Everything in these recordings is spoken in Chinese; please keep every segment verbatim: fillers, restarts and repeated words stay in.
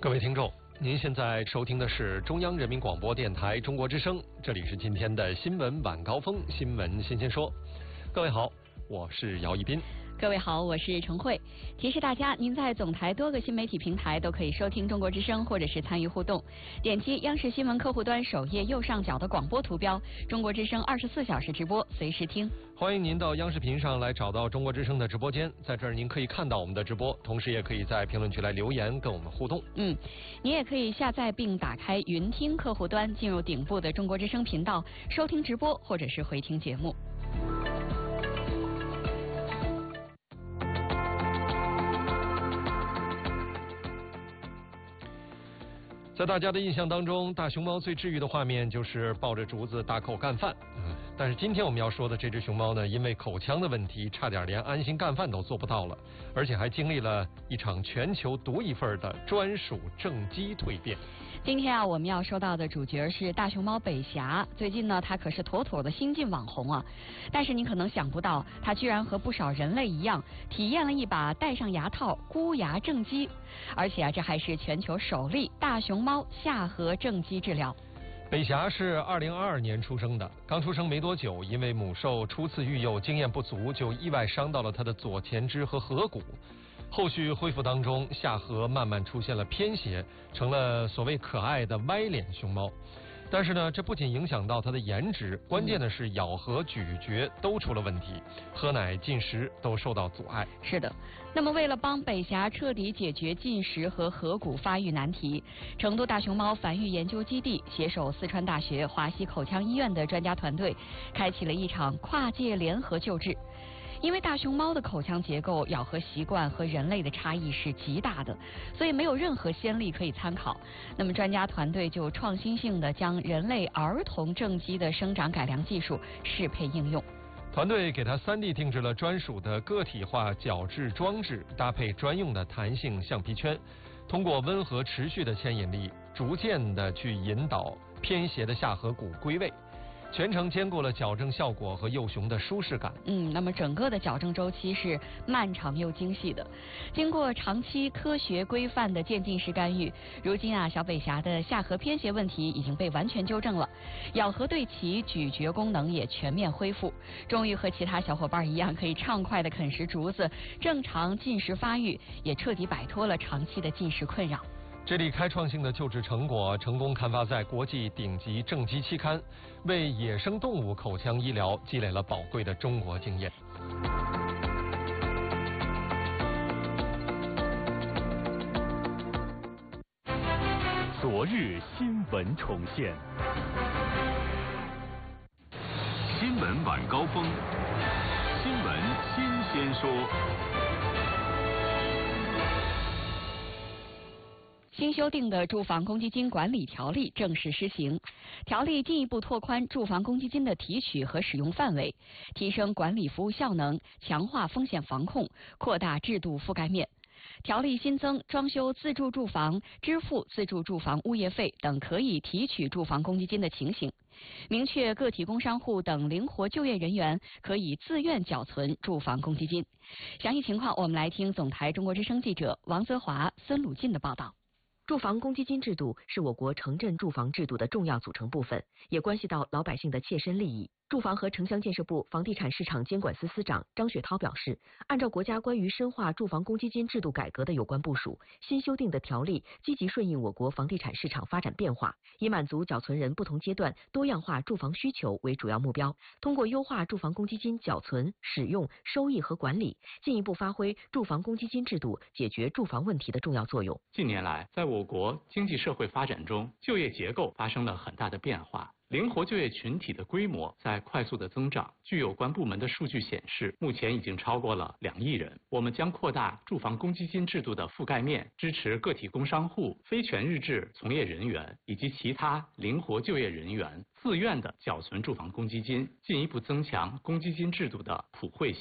各位听众，您现在收听的是中央人民广播电台中国之声，这里是今天的新闻晚高峰，新闻新鲜说。各位好，我是姚一斌。 各位好，我是程慧。提示大家，您在总台多个新媒体平台都可以收听中国之声，或者是参与互动。点击央视新闻客户端首页右上角的广播图标，中国之声二十四小时直播，随时听。 欢迎您到央视频上来找到中国之声的直播间，在这儿您可以看到我们的直播，同时也可以在评论区来留言跟我们互动。 嗯，你也可以下载并打开云听客户端，进入顶部的中国之声频道，收听直播或者是回听节目。 在大家的印象当中，大熊猫最治愈的画面就是抱着竹子大口干饭。嗯，但是今天我们要说的这只熊猫呢，因为口腔的问题，差点连安心干饭都做不到了，而且还经历了一场全球独一份的专属正畸蜕变。 今天啊，我们要说到的主角是大熊猫北霞。最近呢，它可是妥妥的新晋网红啊。但是你可能想不到，它居然和不少人类一样，体验了一把戴上牙套箍牙正畸，而且啊，这还是全球首例大熊猫下颌正畸治疗。 北霞是二零二二年出生的，刚出生没多久，因为母兽初次育幼经验不足，就意外伤到了它的左前肢和颌骨。后续恢复当中，下颌慢慢出现了偏斜，成了所谓可爱的歪脸熊猫。但是呢，这不仅影响到它的颜值，关键的是咬合、咀嚼都出了问题，喝奶、进食都受到阻碍。 是的，那么为了帮北霞彻底解决进食和颌骨发育难题，成都大熊猫繁育研究基地携手四川大学华西口腔医院的专家团队，开启了一场跨界联合救治。因为大熊猫的口腔结构、咬合习惯和人类的差异是极大的，所以没有任何先例可以参考。那么专家团队就创新性的将人类儿童正畸的生长改良技术适配应用。 团队给它 三 D 定制了专属的个体化矫治装置，搭配专用的弹性橡皮圈，通过温和持续的牵引力，逐渐的去引导偏斜的下颌骨归位。全程兼顾了矫正效果和幼熊的舒适感。 嗯，那么整个的矫正周期是漫长又精细的，经过长期科学规范的渐进式干预，如今啊，小北霞的下颌偏斜问题已经被完全纠正了，咬合对齐，咀嚼功能也全面恢复，终于和其他小伙伴一样，可以畅快的啃食竹子，正常进食发育，也彻底摆脱了长期的进食困扰。 这里开创性的救治成果成功刊发在国际顶级正畸期刊，为野生动物口腔医疗积累了宝贵的中国经验。 昨日新闻重现，新闻晚高峰，新闻新鲜说。 新修订的住房公积金管理条例正式施行，条例进一步拓宽住房公积金的提取和使用范围，提升管理服务效能，强化风险防控，扩大制度覆盖面。条例新增装修自住住房支付自住住房物业费等可以提取住房公积金的情形，明确个体工商户等灵活就业人员可以自愿缴存住房公积金。详细情况，我们来听总台中国之声记者王泽华、孙鲁进的报道。 住房公积金制度是我国城镇住房制度的重要组成部分，也关系到老百姓的切身利益。住房和城乡建设部房地产市场监管司司长张雪涛表示，按照国家关于深化住房公积金制度改革的有关部署，新修订的条例积极顺应我国房地产市场发展变化，以满足缴存人不同阶段多样化住房需求为主要目标，通过优化住房公积金缴存、使用、收益和管理，进一步发挥住房公积金制度解决住房问题的重要作用。 近年来，在我国经济社会发展中，就业结构发生了很大的变化。灵活就业群体的规模在快速的增长，据有关部门的数据显示，目前已经超过了两亿人。我们将扩大住房公积金制度的覆盖面，支持个体工商户、非全日制从业人员以及其他灵活就业人员自愿的缴存住房公积金，进一步增强公积金制度的普惠性。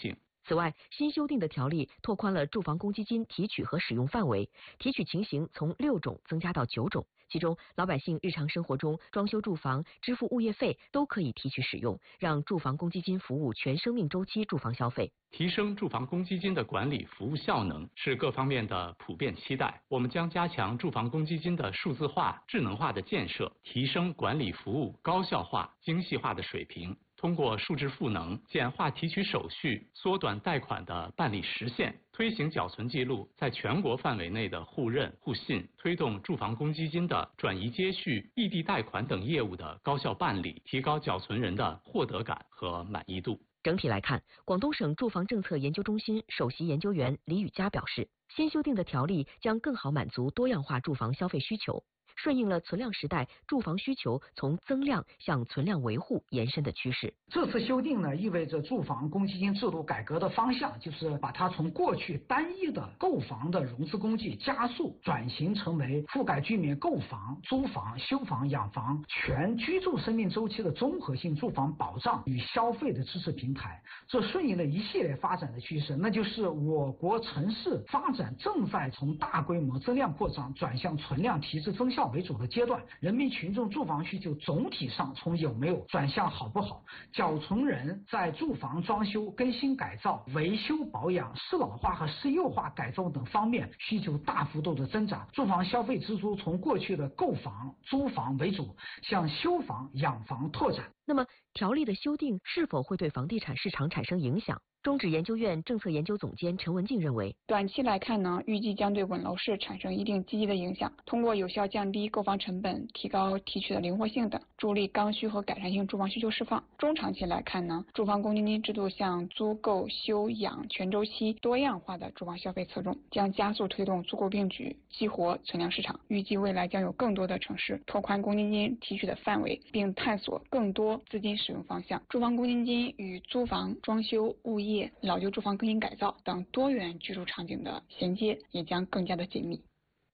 此外，新修订的条例拓宽了住房公积金提取和使用范围，提取情形从六种增加到九种。其中，老百姓日常生活中装修住房、支付物业费都可以提取使用，让住房公积金服务全生命周期住房消费。 提升住房公积金的管理服务效能是各方面的普遍期待。我们将加强住房公积金的数字化、智能化的建设，提升管理服务高效化、精细化的水平。通过数字赋能、简化提取手续、缩短贷款的办理时限，推行缴存记录在全国范围内的互认互信，推动住房公积金的转移接续、异地贷款等业务的高效办理，提高缴存人的获得感和满意度。 整体来看，广东省住房政策研究中心首席研究员李宇佳表示，新修订的条例将更好满足多样化住房消费需求，顺应了存量时代住房需求从增量向存量维护延伸的趋势。 这次修订呢，意味着住房公积金制度改革的方向就是把它从过去单一的购房的融资工具加速转型成为覆盖居民购房、租房、修房、养房全居住生命周期的综合性住房保障与消费的支持平台。这顺应了一系列发展的趋势，那就是我国城市发展正在从大规模增量扩张转向存量提质增效为主的阶段，人民群众住房需求总体上从有没有转向好不好，缴存人在住房装修、更新改造、维修保养、适老化和适幼化改造等方面需求大幅度的增长，住房消费支出从过去的购房、租房为主，向修房、养房拓展。 那么，条例的修订是否会对房地产市场产生影响？中指研究院政策研究总监陈文静认为， 短期来看呢，预计将对稳楼市产生一定积极的影响。通过有效降低购房成本、提高提取的灵活性等，助力刚需和改善性住房需求释放。中长期来看呢，住房公积金制度向租购休养全周期多样化的住房消费侧重，将加速推动租购并举，激活存量市场。预计未来将有更多的城市拓宽公积金提取的范围，并探索更多资金使用方向。住房公积金与租房、装修、物业、老旧住房更新改造等多元居住场景的衔接也将更加的紧密。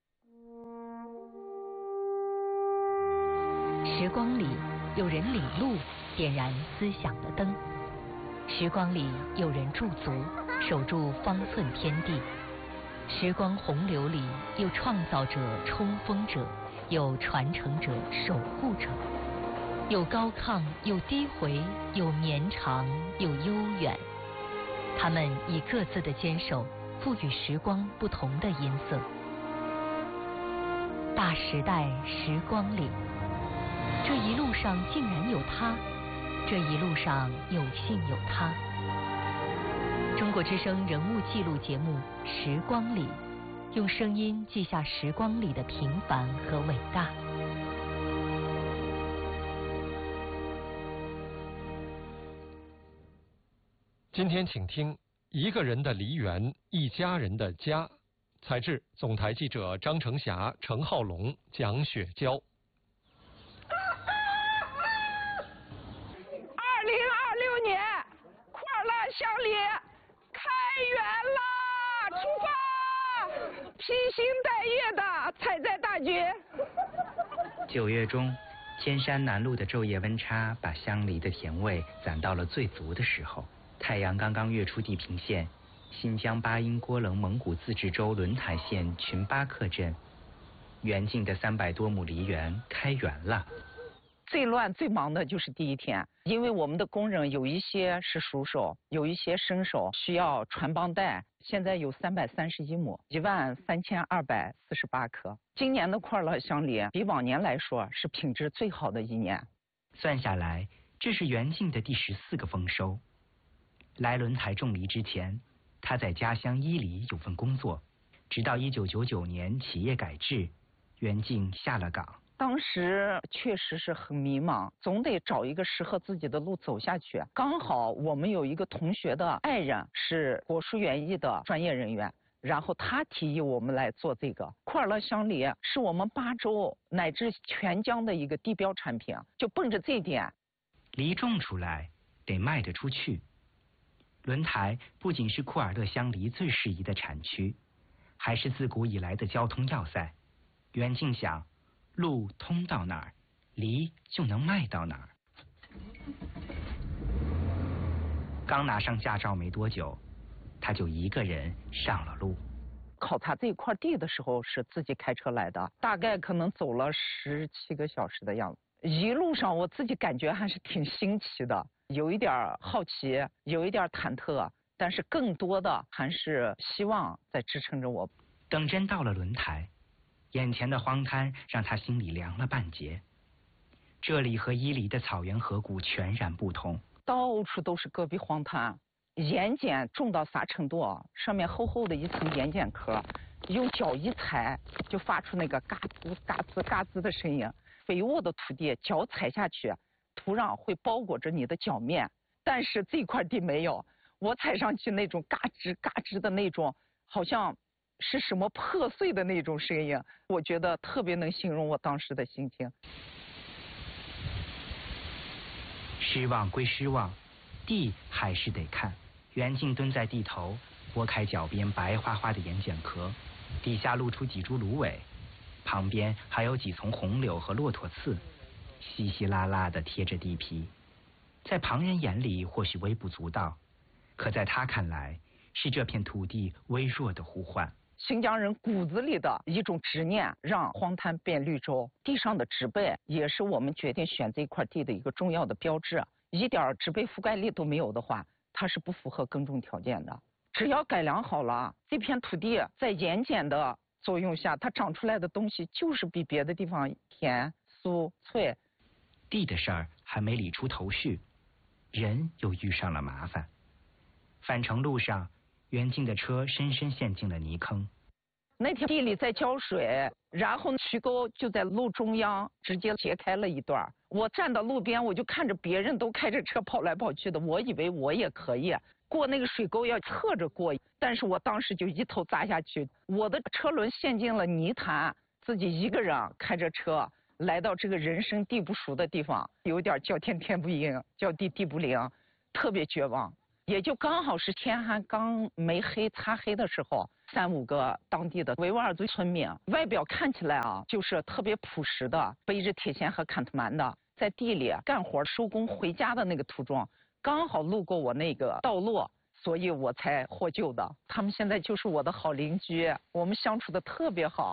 时光里有人领路，点燃思想的灯；时光里有人驻足，守住方寸天地；时光洪流里有创造者、冲锋者，有传承者、守护者，有高亢，有低回，有绵长，有悠远。他们以各自的坚守，赋予时光不同的音色。大时代时光里，这一路上竟然有他，这一路上有幸有他。中国之声人物记录节目《时光里》，用声音记下时光里的平凡和伟大。 今天请听一个人的梨园，一家人的家。采制总台记者张成霞、程浩龙、蒋雪娇。 二零二六年，快乐乡里开园啦！出发，披星戴月的采摘大决。 九月中，千山南路的昼夜温差把香梨的甜味攒到了最足的时候。太阳刚刚跃出地平线，新疆巴音郭楞蒙古自治州轮台县群巴克镇，园境的三百多亩梨园开园了。 最乱最忙的就是第一天，因为我们的工人有一些是熟手，有一些生手，需要传帮带。现在有三百三十一亩，一万三千二百四十八棵。今年的快乐乡梨比往年来说是品质最好的一年。 算下来，这是园境的第十四个丰收。来轮台种梨之前，他在家乡伊犁有份工作，直到一九九九年企业改制，园境下了岗。 当时确实是很迷茫，总得找一个适合自己的路走下去。刚好我们有一个同学的爱人是果蔬园艺的专业人员，然后他提议我们来做这个快乐乡梨，是我们巴州乃至全疆的一个地标产品。就奔着这点， 梨种出来得卖得出去。轮台不仅是库尔勒乡梨最适宜的产区，还是自古以来的交通要塞。园境想，路通到哪儿，梨就能卖到哪儿。刚拿上驾照没多久， 他就一个人上了路。 考察这一块地的时候是自己开车来的，大概可能走了十七个小时的样子。一路上我自己感觉还是挺新奇的，有一点好奇，有一点忐忑，但是更多的还是希望在支撑着我。 等真到了轮台，眼前的荒滩让他心里凉了半截。这里和伊犁的草原河谷全然不同， 到处都是戈壁荒滩。盐碱重到啥程度啊？上面厚厚的一层盐碱壳，用脚一踩就发出那个嘎吱嘎吱嘎吱的声音。肥沃的土地，脚踩下去，土壤会包裹着你的脚面。但是这块地没有，我踩上去那种嘎吱嘎吱的那种，好像是什么破碎的那种声音。我觉得特别能形容我当时的心情。 失望归失望，地还是得看。袁静蹲在地头，拨开脚边白花花的盐碱壳，底下露出几株芦苇，旁边还有几丛红柳和骆驼刺，稀稀拉拉地贴着地皮。在旁人眼里或许微不足道，可在他看来，是这片土地微弱的呼唤。 新疆人骨子里的一种执念，让荒滩变绿洲。地上的植被也是我们决定选这块地的一个重要的标志。一点植被覆盖力都没有的话，它是不符合耕种条件的。只要改良好了，这片土地在盐碱的作用下，它长出来的东西就是比别的地方甜、酥、脆。 地的事儿还没理出头绪，人又遇上了麻烦。返程路上，袁静的车深深陷进了泥坑。 那天地里在浇水，然后渠沟就在路中央直接截开了一段。我站到路边，我就看着别人都开着车跑来跑去的，我以为我也可以过那个水沟，要侧着过，但是我当时就一头扎下去，我的车轮陷进了泥潭，自己一个人开着车来到这个人生地不熟的地方，有点叫天天不应，叫地地不灵，特别绝望。也就刚好是天还刚没黑擦黑的时候，三五个当地的维吾尔族村民，外表看起来啊就是特别朴实的，背着铁锨和坎特曼的，在地里干活收工回家的那个途中，刚好路过我那个道路，所以我才获救的。他们现在就是我的好邻居，我们相处的特别好。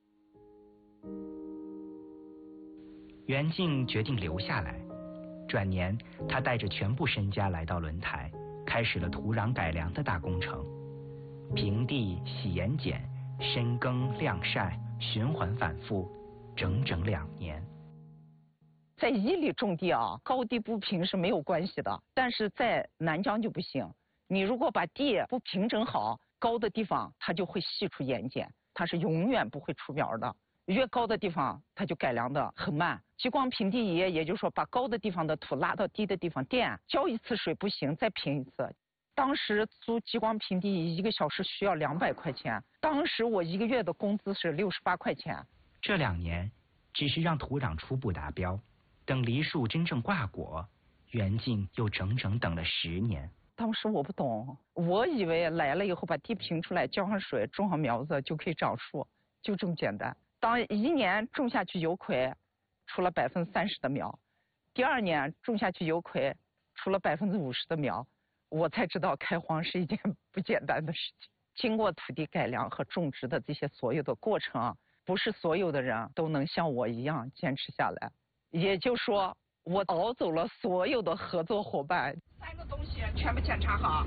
袁静决定留下来，转年他带着全部身家来到轮台，开始了土壤改良的大工程。平地洗盐碱，深耕晾晒，循环反复，整整两年。 在伊犁种地啊，高低不平是没有关系的，但是在南疆就不行。你如果把地不平整好，高的地方它就会析出盐碱，它是永远不会出苗的。越高的地方它就改良的很慢。激光平地仪，也就是说把高的地方的土拉到低的地方垫，浇一次水不行，再平一次。当时租激光平地仪一个小时需要两百块钱，当时我一个月的工资是六十八块钱。 这两年只是让土壤初步达标，等梨树真正挂果，袁静又整整等了十年。 当时我不懂，我以为来了以后把地平出来，浇上水，种上苗子就可以长树，就这么简单。当一年种下去有葵，出了百分之三十的苗，第二年种下去有葵，出了百分之五十的苗，我才知道开荒是一件不简单的事情。经过土地改良和种植的这些所有的过程啊，不是所有的人都能像我一样坚持下来。也就是说，我熬走了所有的合作伙伴。三个东西全部检查好。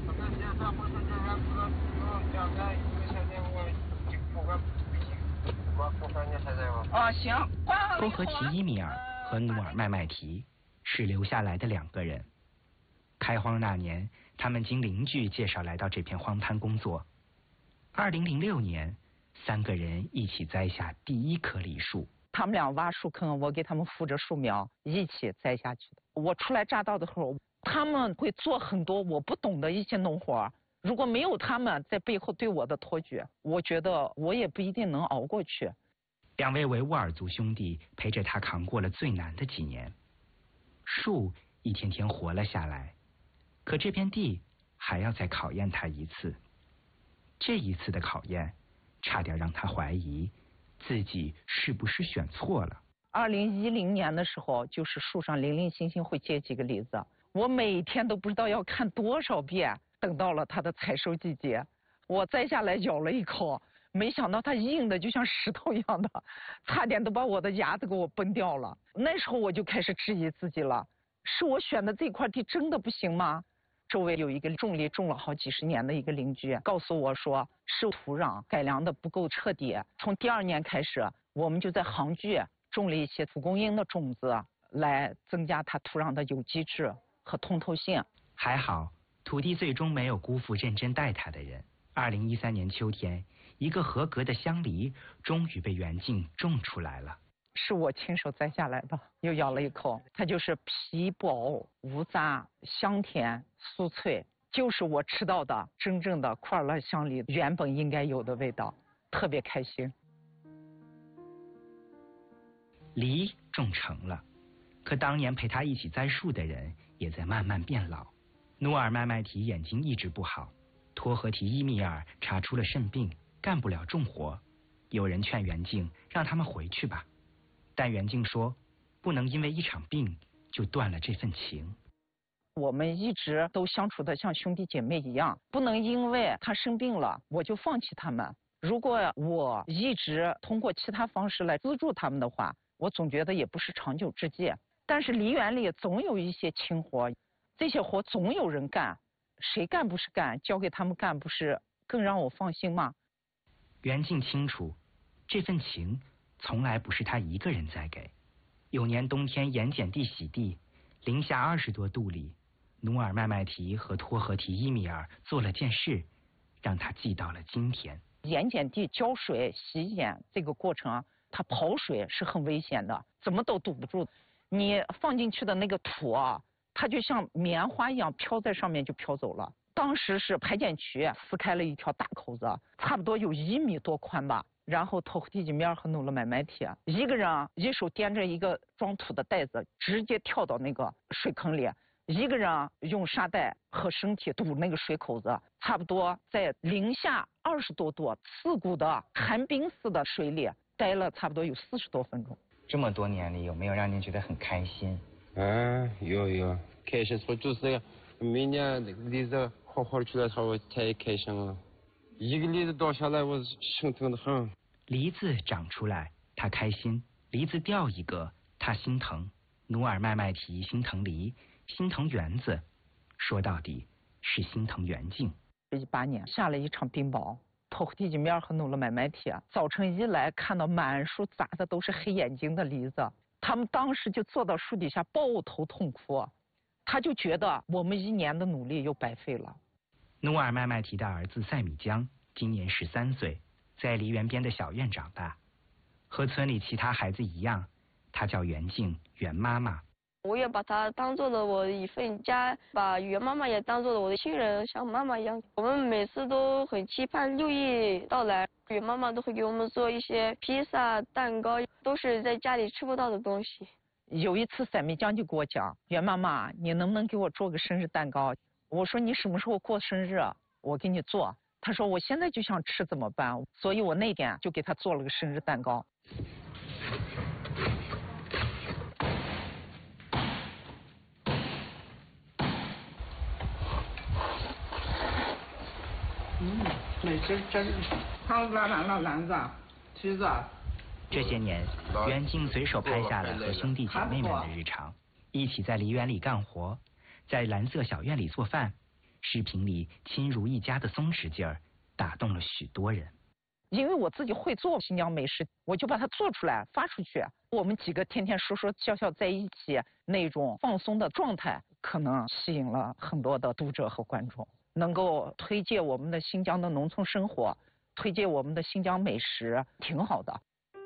哦，行。 多和齐伊米尔和努尔麦麦提是留下来的两个人。开荒那年，他们经邻居介绍来到这片荒滩工作。二零零六年，三个人一起栽下第一棵梨树。 他们俩挖树坑，我给他们扶着树苗一起栽下去的。我初来乍到的时候，他们会做很多我不懂的一些农活，如果没有他们在背后对我的托举，我觉得我也不一定能熬过去。 两位维吾尔族兄弟陪着他扛过了最难的几年，树一天天活了下来，可这片地还要再考验他一次。这一次的考验，差点让他怀疑自己是不是选错了。 二零一零年的时候，就是树上零零星星会结几个梨子，我每天都不知道要看多少遍， 等到了它的采收季节，我摘下来咬了一口，没想到它硬的就像石头一样的，差点都把我的牙都给我崩掉了。那时候我就开始质疑自己了，是我选的这块地真的不行吗？周围有一个种梨种了好几十年的一个邻居告诉我说，是土壤改良的不够彻底。从第二年开始，我们就在杭居种了一些蒲公英的种子，来增加它土壤的有机质和通透性。 还好，土地最终没有辜负认真待它的人。二零一三年秋天，一个合格的香梨终于被袁静种出来了。 是我亲手摘下来的，又咬了一口，它就是皮薄无渣，香甜酥脆，就是我吃到的真正的库尔勒香梨原本应该有的味道，特别开心。 梨种成了，可当年陪他一起栽树的人也在慢慢变老。努尔麦麦提眼睛一直不好，托和提伊米尔查出了肾病，干不了重活。有人劝袁静让他们回去吧，但袁静说，不能因为一场病就断了这份情。 我们一直都相处的像兄弟姐妹一样，不能因为他生病了我就放弃他们。如果我一直通过其他方式来资助他们的话，我总觉得也不是长久之计。但是梨园里总有一些轻活，这些活总有人干，谁干不是干，交给他们干不是更让我放心吗？ 袁静清楚，这份情从来不是他一个人在给。有年冬天盐碱地洗地，零下二十多度里，努尔麦麦提和托和提伊米尔做了件事，让他记到了今天。 盐碱地浇水洗盐这个过程，它跑水是很危险的，怎么都堵不住。你放进去的那个土啊，它就像棉花一样飘在上面就飘走了。当时是排碱渠撕开了一条大口子，差不多有一米多宽吧。然后托和提吉米尔和努了麦麦提一个人一手掂着一个装土的袋子，直接跳到那个水坑里，一个人用沙袋和身体堵那个水口子，差不多在零下二十多度刺骨的寒冰似的水里待了差不多有四十多分钟。 这么多年里，有没有让您觉得很开心？ 嗯，有有，开心说就是每年那个梨子好好出来，我太开心了。一个梨子倒下来，我心疼的很。 梨子长出来，他开心；梨子掉一个，他心疼。努尔麦麦提心疼梨，心疼园子，说到底是心疼袁静。 一八年下了一场冰雹，托和提吉米尔和努了麦麦提早晨一来看到满树砸的都是黑眼睛的梨子，他们当时就坐到树底下抱头痛哭，他就觉得我们一年的努力又白费了。 努尔麦麦提的儿子塞米江今年十三岁，在梨园边的小院长大，和村里其他孩子一样，他叫袁静袁妈妈。 我也把她当做了我的一份家，把袁妈妈也当做了我的亲人，像妈妈一样。我们每次都很期盼六一到来，袁妈妈都会给我们做一些披萨、蛋糕，都是在家里吃不到的东西。 有一次塞米江就跟我讲，袁妈妈，你能不能给我做个生日蛋糕？我说你什么时候过生日，我给你做。他说我现在就想吃怎么办？所以我那天就给他做了个生日蛋糕。 嗯，美食真汤拉完了篮子、梯子。 这些年，袁静随手拍下了和兄弟姐妹们的日常，一起在梨园里干活，在蓝色小院里做饭。视频里亲如一家的松弛劲儿，打动了许多人。 因为我自己会做新疆美食，我就把它做出来发出去。我们几个天天说说笑笑在一起，那种放松的状态，可能吸引了很多的读者和观众。能够推介我们的新疆的农村生活，推介我们的新疆美食，挺好的。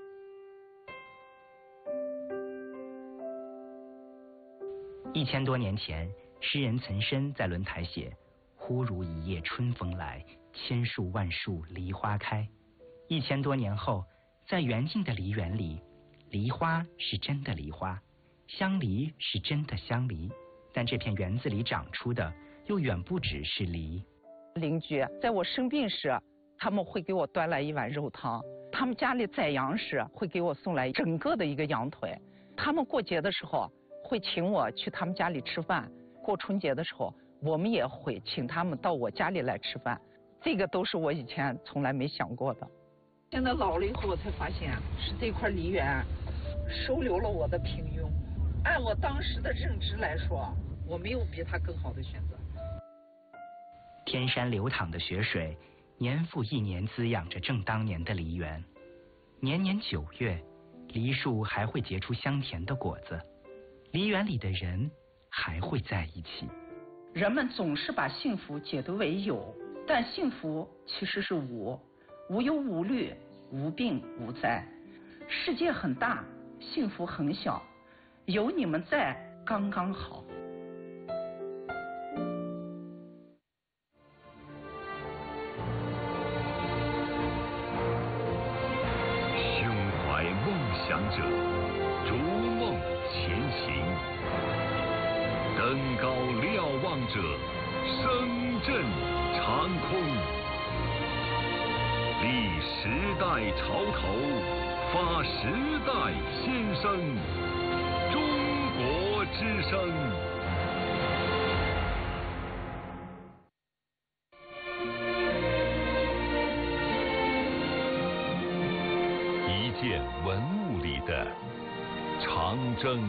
一千多年前，诗人岑参在轮台写：“忽如一夜春风来，千树万树梨花开。”一千多年后，在袁静的梨园里，梨花是真的梨花，香梨是真的香梨，但这片园子里长出的又远不只是梨。 邻居在我生病时，他们会给我端来一碗肉汤；他们家里宰羊时，会给我送来整个的一个羊腿；他们过节的时候会请我去他们家里吃饭；过春节的时候我们也会请他们到我家里来吃饭，这个都是我以前从来没想过的。现在老了以后，我才发现是这块梨园收留了我的平庸。按我当时的认知来说，我没有比他更好的选择。 天山流淌的雪水，年复一年滋养着正当年的梨园。年年九月，梨树还会结出香甜的果子，梨园里的人还会在一起。 人们总是把幸福解读为有，但幸福其实是无，无忧无虑，无病无灾。世界很大，幸福很小，有你们在刚刚好。 胸怀梦想者，逐梦前行。登高瞭望者，声震长空。立时代潮头，发时代先声。中国之声。一件文物里的长征。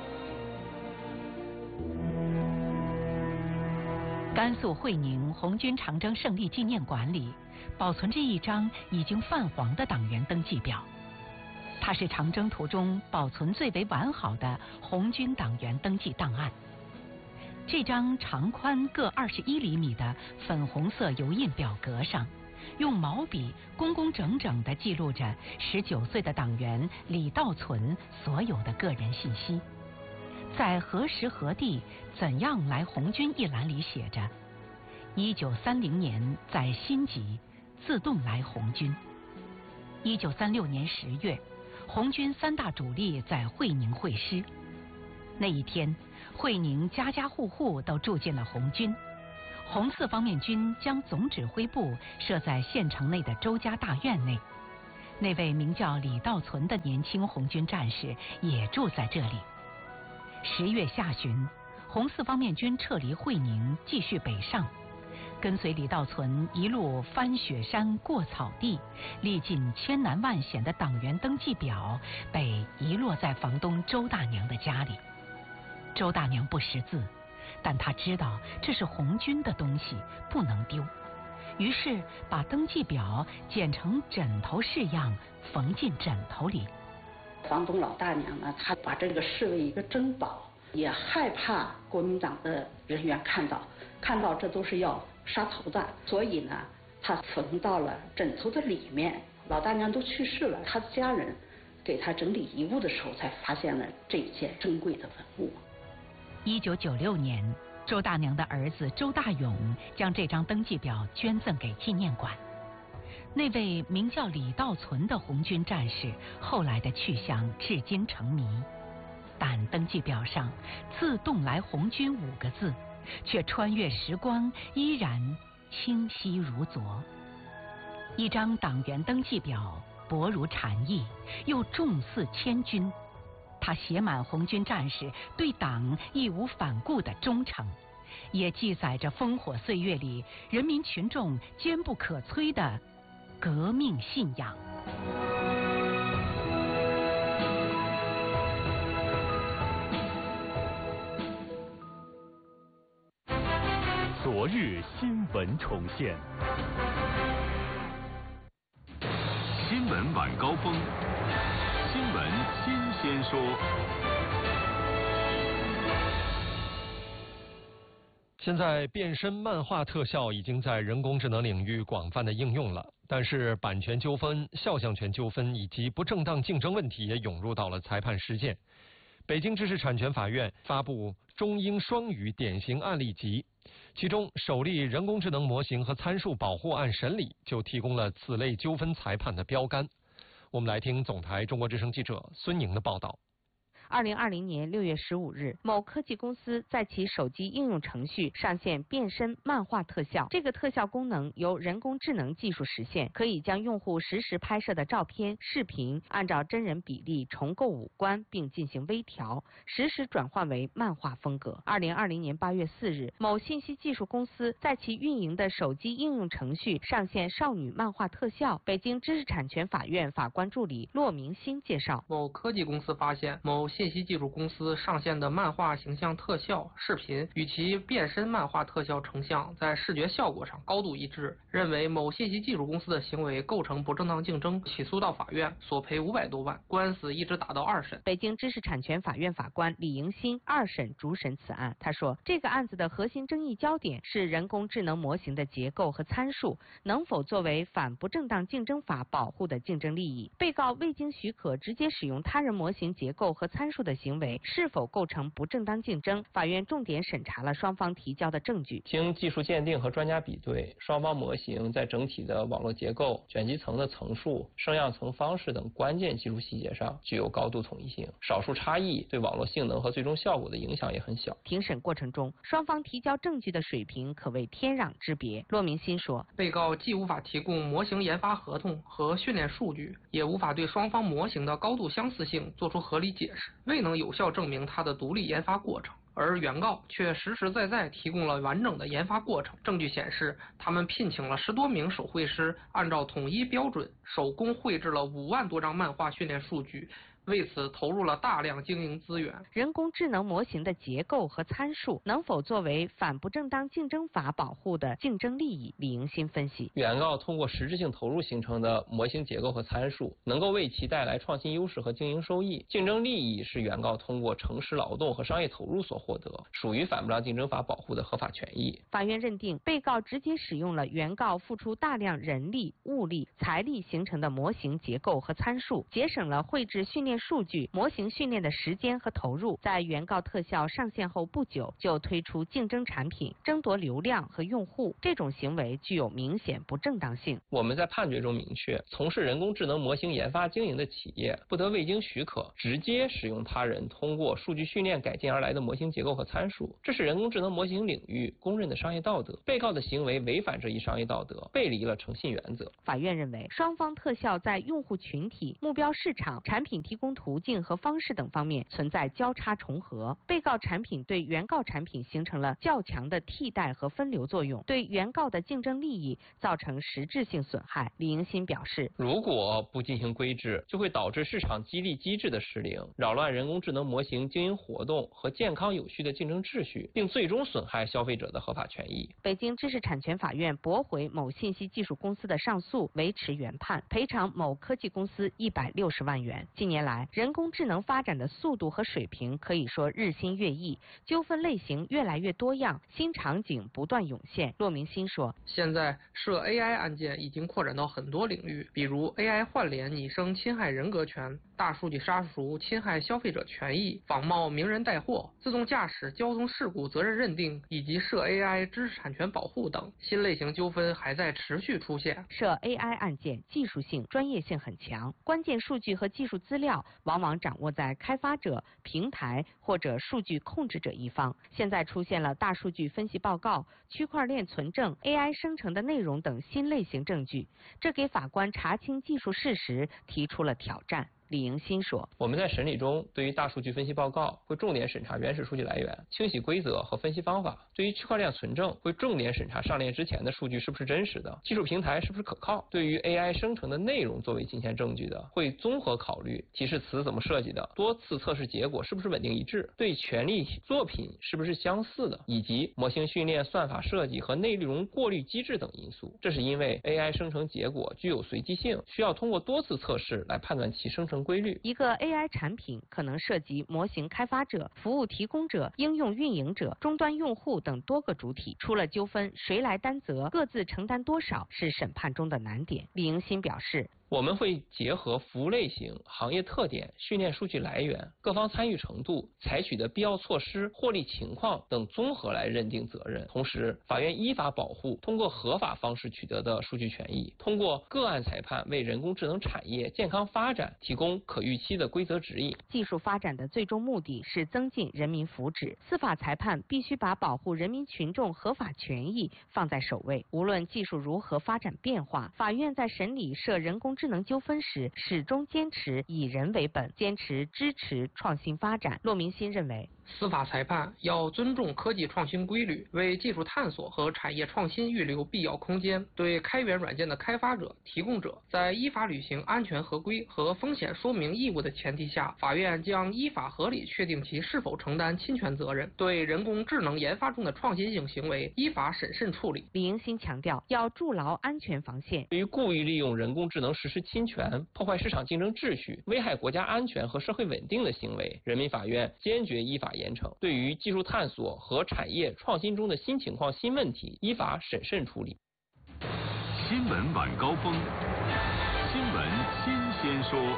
甘肃会宁红军长征胜利纪念馆里保存着一张已经泛黄的党员登记表，它是长征途中保存最为完好的红军党员登记档案。这张长宽各二十一厘米的粉红色油印表格上，用毛笔工工整整地记录着十九岁的党员李道存所有的个人信息。在何时何地怎样来红军一栏里写着：一九三零年在新集自动来红军。一九三六年十月，红军三大主力在会宁会师。那一天，会宁家家户户都住进了红军。红四方面军将总指挥部设在县城内的周家大院内。那位名叫李道存的年轻红军战士也住在这里。十月下旬，红四方面军撤离会宁，继续北上，跟随李道存一路翻雪山过草地，历尽千难万险的党员登记表被遗落在房东周大娘的家里。周大娘不识字，但她知道这是红军的东西，不能丢，于是把登记表剪成枕头式样，缝进枕头里。 房东老大娘呢，她把这个视为一个珍宝，也害怕国民党的人员看到，看到这都是要杀头的，所以呢，她缝到了枕头的里面。老大娘都去世了，她的家人给她整理遗物的时候，才发现了这一件珍贵的文物。 一九九六年，周大娘的儿子周大勇将这张登记表捐赠给纪念馆。那位名叫李道存的红军战士后来的去向至今成谜，但登记表上自动来红军五个字却穿越时光依然清晰如昨。一张党员登记表薄如蝉翼，又重似千钧，它写满红军战士对党义无反顾的忠诚，也记载着烽火岁月里人民群众坚不可摧的革命信仰。 昨日新闻重现，新闻晚高峰，新闻新鲜说。 现在变身漫画特效已经在人工智能领域广泛的应用了，但是版权纠纷、肖像权纠纷以及不正当竞争问题也涌入到了裁判实践。北京知识产权法院发布中英双语典型案例集，其中首例人工智能模型和参数保护案审理就提供了此类纠纷裁判的标杆。我们来听总台中国之声记者孙宁的报道。 二零二零年六月十五日，某科技公司在其手机应用程序上线变身漫画特效。这个特效功能由人工智能技术实现，可以将用户实时拍摄的照片、视频按照真人比例重构五官，并进行微调，实时转换为漫画风格。二零二零年八月四日，某信息技术公司在其运营的手机应用程序上线少女漫画特效。北京知识产权法院法官助理骆明新介绍， 某科技公司发现某信息技术公司上线的漫画形象特效视频与其变身漫画特效成像在视觉效果上高度一致，认为某信息技术公司的行为构成不正当竞争，起诉到法院，索赔五百多万，官司一直打到二审。 北京知识产权法院法官李迎新二审主审此案。他说，这个案子的核心争议焦点是人工智能模型的结构和参数能否作为反不正当竞争法保护的竞争利益。被告未经许可直接使用他人模型结构和参数的行为是否构成不正当竞争，法院重点审查了双方提交的证据。 经技术鉴定和专家比对，双方模型在整体的网络结构、卷积层的层数、声样层方式等关键技术细节上具有高度统一性，少数差异对网络性能和最终效果的影响也很小。 庭审过程中，双方提交证据的水平可谓天壤之别。骆明新说， 被告既无法提供模型研发合同和训练数据，也无法对双方模型的高度相似性做出合理解释，未能有效证明它的独立研发过程。而原告却实实在在提供了完整的研发过程。证据显示，他们聘请了十多名手绘师，按照统一标准手工绘制了五万多张漫画训练数据，为此投入了大量经营资源。 人工智能模型的结构和参数能否作为反不正当竞争法保护的竞争利益？李迎新分析， 原告通过实质性投入形成的模型结构和参数，能够为其带来创新优势和经营收益。竞争利益是原告通过诚实劳动和商业投入所获得，属于反不当竞争法保护的合法权益。 法院认定，被告直接使用了原告付出大量人力、物力、财力形成的模型结构和参数，节省了绘制训练数据、模型训练的时间和投入，在原告特效上线后不久就推出竞争产品，争夺流量和用户，这种行为具有明显不正当性。 我们在判决中明确，从事人工智能模型研发经营的企业不得未经许可直接使用他人通过数据训练改进而来的模型结构和参数，这是人工智能模型领域公认的商业道德。被告的行为违反这一商业道德，背离了诚信原则。 法院认为，双方特效在用户群体、目标市场、产品提供途径和方式等方面存在交叉重合，被告产品对原告产品形成了较强的替代和分流作用，对原告的竞争利益造成实质性损害。李迎新表示， 如果不进行规制，就会导致市场激励机制的失灵，扰乱人工智能模型经营活动和健康有序的竞争秩序，并最终损害消费者的合法权益。 北京知识产权法院驳回某信息技术公司的上诉，维持原判，赔偿某科技公司一百六十万元。近年来，人工智能发展的速度和水平可以说日新月异，纠纷类型越来越多样，新场景不断涌现。骆明新说， 现在涉 A I 案件已经扩展到很多领域，比如 A I 换脸拟声侵害人格权，大数据杀熟侵害消费者权益，仿冒名人带货，自动驾驶交通事故责任认定，以及涉 A I 知识产权保护等新类型纠纷还在持续出现。 涉 A I 案件技术性、专业性很强，关键数据和技术资料往往掌握在开发者、平台或者数据控制者一方。现在出现了大数据分析报告、区块链存证、A I 生成的内容等新类型证据，这给法官查清技术事实提出了挑战。李迎新说， 我们在审理中对于大数据分析报告会重点审查原始数据来源、清洗规则和分析方法，对于区块链存证会重点审查上链之前的数据是不是真实的，技术平台是不是可靠。对于 A I 生成的内容作为进线证据的，会综合考虑提示词怎么设计的，多次测试结果是不是稳定一致，对权利作品是不是相似的，以及模型训练、算法设计和内容过滤机制等因素。这是因为 A I 生成结果具有随机性，需要通过多次测试来判断其生成规律。 一个 A I 产品可能涉及模型开发者、服务提供者、应用运营者、终端用户等多个主体，出了纠纷谁来担责，各自承担多少是审判中的难点。李迎新表示， 我们会结合服务类型、行业特点、训练数据来源、各方参与程度、采取的必要措施、获利情况等综合来认定责任。同时，法院依法保护通过合法方式取得的数据权益，通过个案裁判为人工智能产业健康发展提供可预期的规则指引。 技术发展的最终目的是增进人民福祉，司法裁判必须把保护人民群众合法权益放在首位。无论技术如何发展变化，法院在审理涉人工智能纠纷时，始终坚持以人为本，坚持支持创新发展。骆明新认为， 司法裁判要尊重科技创新规律，为技术探索和产业创新预留必要空间。对开源软件的开发者、提供者，在依法履行安全合规和风险说明义务的前提下，法院将依法合理确定其是否承担侵权责任。对人工智能研发中的创新性行为，依法审慎处理。 李迎新强调，要筑牢安全防线。 对于故意利用人工智能实施侵权、破坏市场竞争秩序、危害国家安全和社会稳定的行为，人民法院坚决依法严惩。对于技术探索和产业创新中的新情况、新问题，依法审慎处理。 新闻晚高峰，新闻新鲜说。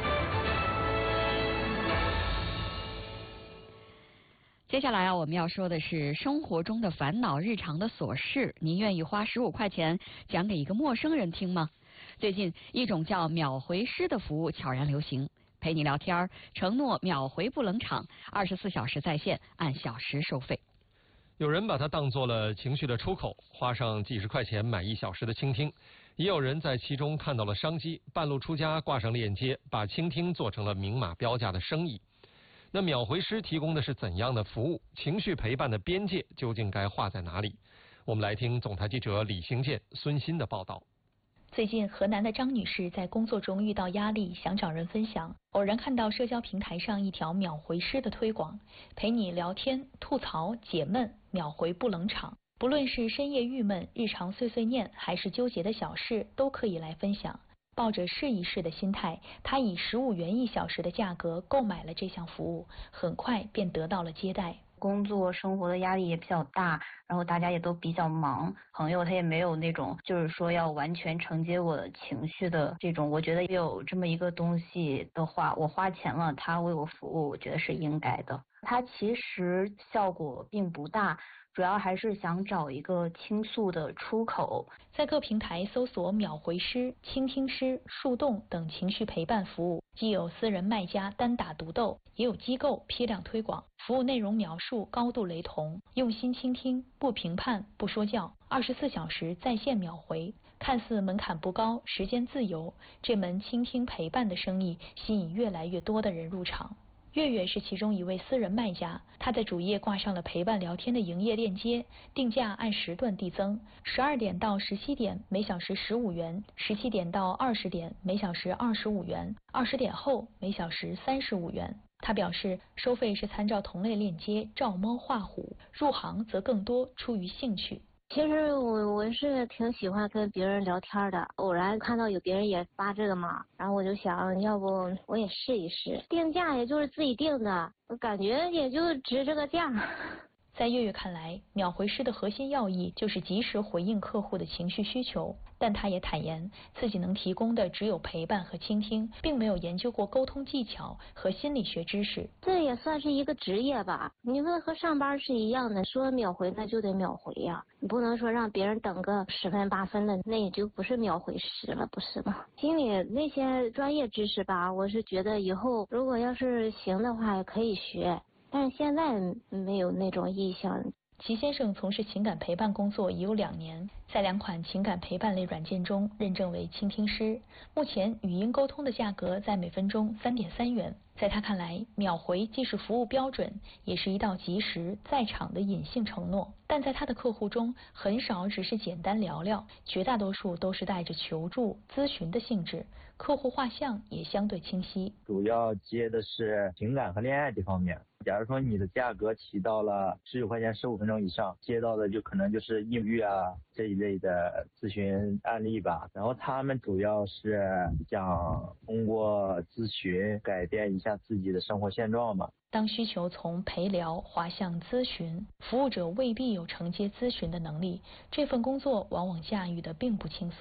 接下来啊，我们要说的是生活中的烦恼、日常的琐事。您愿意花十五块钱讲给一个陌生人听吗？最近，一种叫秒回师的服务悄然流行，陪你聊天，承诺秒回不冷场，二十四小时在线，按小时收费。 有人把它当做了情绪的出口，花上几十块钱买一小时的倾听；也有人在其中看到了商机，半路出家挂上链接，把倾听做成了明码标价的生意。那秒回师提供的是怎样的服务？情绪陪伴的边界究竟该画在哪里？我们来听总台记者李兴建、孙鑫的报道。 最近，河南的张女士在工作中遇到压力，想找人分享，偶然看到社交平台上一条秒回师的推广，陪你聊天、吐槽、解闷，秒回不冷场。不论是深夜郁闷、日常碎碎念，还是纠结的小事，都可以来分享。抱着试一试的心态，她以十五元一小时的价格购买了这项服务，很快便得到了接待。 工作生活的压力也比较大，然后大家也都比较忙，朋友他也没有那种就是说要完全承接我的情绪的这种，我觉得有这么一个东西的话，我花钱了，他为我服务，我觉得是应该的。它其实效果并不大，主要还是想找一个倾诉的出口。 在各平台搜索秒回师、倾听师、树洞等情绪陪伴服务，既有私人卖家单打独斗，也有机构批量推广。服务内容描述高度雷同，用心倾听，不评判，不说教，二十四小时在线秒回。看似门槛不高，时间自由，这门倾听陪伴的生意吸引越来越多的人入场。月月是其中一位私人卖家，他在主页挂上了陪伴聊天的营业链接，定价按时段递增，十二点到十七点每小时十五元，十七点到二十点每小时二十五元，二十点后每小时三十五元。他表示，收费是参照同类链接照猫画虎，入行则更多出于兴趣。 其实我我是挺喜欢跟别人聊天的，偶然看到有别人也发这个嘛，然后我就想要不我也试一试，定价也就是自己定的，我感觉也就值这个价。 在月月看来，秒回师的核心要义就是及时回应客户的情绪需求，但他也坦言自己能提供的只有陪伴和倾听，并没有研究过沟通技巧和心理学知识。 这也算是一个职业吧，你们和上班是一样的，说秒回那就得秒回呀、啊，你不能说让别人等个十分八分的，那也就不是秒回师了，不是吗？心理那些专业知识吧，我是觉得以后如果要是行的话可以学，但是现在没有那种意向。 齐先生从事情感陪伴工作已有两年，在两款情感陪伴类软件中认证为倾听师。目前语音沟通的价格在每分钟三点三元。在他看来，秒回既是服务标准，也是一道及时在场的隐性承诺。但在他的客户中，很少只是简单聊聊，绝大多数都是带着求助、咨询的性质。客户画像也相对清晰， 主要接的是情感和恋爱这方面。假如说你的价格提到了十九块钱十五分钟以上，接到的就可能就是抑郁啊这一类的咨询案例吧。然后他们主要是想通过咨询改变一下自己的生活现状吧。 当需求从陪聊滑向咨询，服务者未必有承接咨询的能力，这份工作往往驾驭的并不轻松。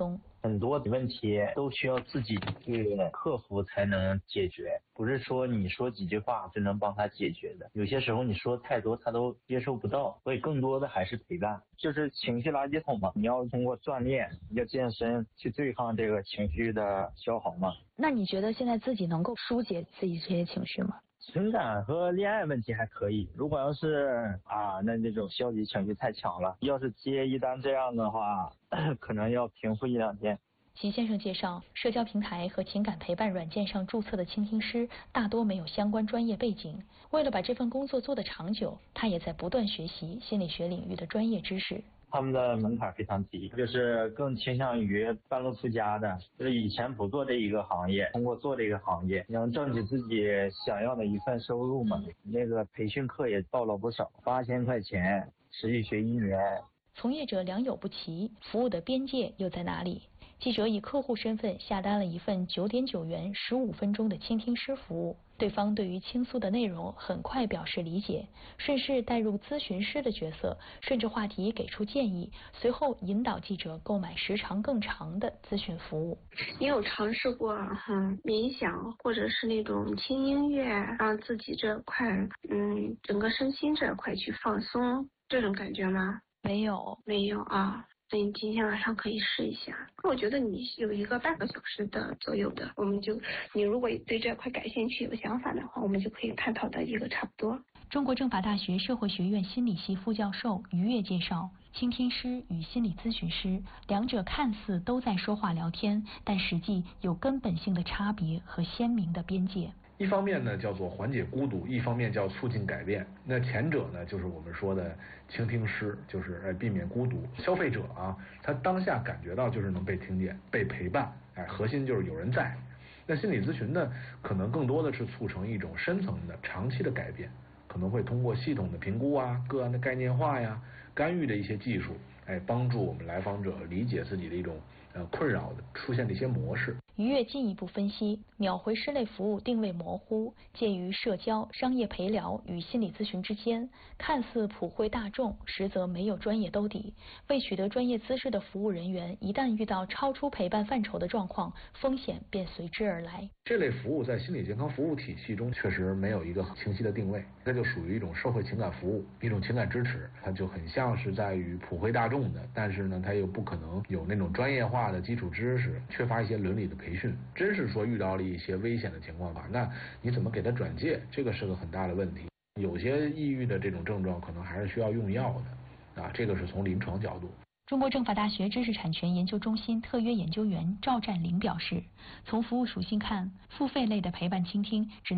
很多问题都需要自己去克服才能解决，不是说你说几句话就能帮他解决的。有些时候你说太多他都接受不到，所以更多的还是陪伴，就是情绪垃圾桶嘛。你要通过锻炼，要健身去对抗这个情绪的消耗嘛。 那你觉得现在自己能够疏解自己这些情绪吗？ 情感和恋爱问题还可以，如果要是啊，那那种消极情绪太强了，要是接一单这样的话，可能要平复一两天。 秦先生介绍，社交平台和情感陪伴软件上注册的倾听师大多没有相关专业背景，为了把这份工作做得长久，他也在不断学习心理学领域的专业知识。 他们的门槛非常低，就是更倾向于半路出家的，就是以前不做这一个行业，通过做这个行业能挣取自己想要的一份收入嘛。那个培训课也报了不少，八千块钱，持续学一年。 从业者良莠不齐，服务的边界又在哪里？记者以客户身份下单了一份九点九元十五分钟的倾听师服务，对方对于倾诉的内容很快表示理解，顺势带入咨询师的角色，顺着话题给出建议，随后引导记者购买时长更长的咨询服务。 你有尝试过嗯冥想或者是那种轻音乐，让自己这块嗯整个身心这块去放松这种感觉吗？ 没有， 没有啊。那你今天晚上可以试一下，我觉得你有一个半个小时的左右的，我们就你如果对这块感兴趣有想法的话，我们就可以探讨的一个差不多。 中国政法大学社会学院心理系副教授于越介绍，倾听师与心理咨询师两者看似都在说话聊天，但实际有根本性的差别和鲜明的边界。 一方面呢叫做缓解孤独，一方面叫促进改变。那前者呢就是我们说的倾听师，就是哎避免孤独。消费者啊，他当下感觉到就是能被听见、被陪伴，哎，核心就是有人在。那心理咨询呢，可能更多的是促成一种深层的、长期的改变，可能会通过系统的评估啊、个案的概念化呀、干预的一些技术，哎，帮助我们来访者理解自己的一种呃困扰的出现的一些模式。 于越进一步分析，秒回师类服务定位模糊，介于社交、商业陪聊与心理咨询之间，看似普惠大众，实则没有专业兜底。未取得专业资质的服务人员，一旦遇到超出陪伴范畴的状况，风险便随之而来。 这类服务在心理健康服务体系中确实没有一个清晰的定位，它就属于一种社会情感服务，一种情感支持，它就很像是在于普惠大众的，但是呢，它又不可能有那种专业化的基础知识，缺乏一些伦理的培训。真是说遇到了一些危险的情况吧，那你怎么给他转介，这个是个很大的问题。有些抑郁的这种症状可能还是需要用药的啊，这个是从临床角度。 中国政法大学知识产权研究中心特约研究员赵占林表示，从服务属性看，付费类的陪伴倾听只